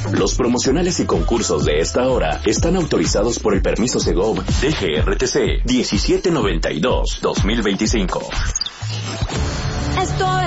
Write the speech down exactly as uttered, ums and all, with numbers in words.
Los promocionales y concursos de esta hora están autorizados por el permiso Segov D G R T C diecisiete noventa y dos dos mil veinticinco. Esto